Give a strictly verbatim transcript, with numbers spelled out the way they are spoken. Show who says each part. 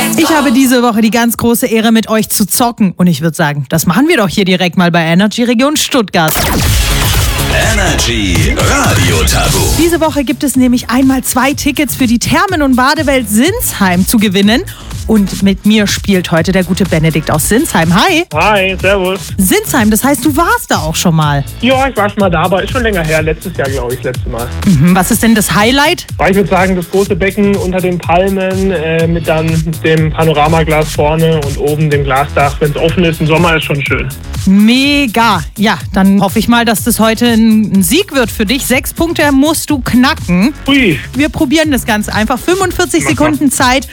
Speaker 1: Ich habe diese Woche die ganz große Ehre, mit euch zu zocken. Und ich würde sagen, das machen wir doch hier direkt mal bei Energy Region Stuttgart.
Speaker 2: Energy Radio Tabu.
Speaker 1: Diese Woche gibt es nämlich einmal zwei Tickets für die Thermen- und Badewelt Sinsheim zu gewinnen. Und mit mir spielt heute der gute Benedikt aus Sinsheim. Hi.
Speaker 3: Hi, servus.
Speaker 1: Sinsheim, das heißt, du warst da auch schon mal.
Speaker 3: Ja, ich war schon mal da, aber ist schon länger her. Letztes Jahr, glaube ich, das letzte Mal.
Speaker 1: Mhm, was ist denn das Highlight?
Speaker 3: Ich würde sagen, das große Becken unter den Palmen äh, mit dann dem Panoramaglas vorne und oben dem Glasdach. Wenn es offen ist, im Sommer ist schon schön.
Speaker 1: Mega. Ja, dann hoffe ich mal, dass das heute ein Sieg wird für dich. Sechs Punkte musst du knacken.
Speaker 3: Hui.
Speaker 1: Wir probieren das Ganze einfach. fünfundvierzig
Speaker 3: Mach
Speaker 1: Sekunden Zeit.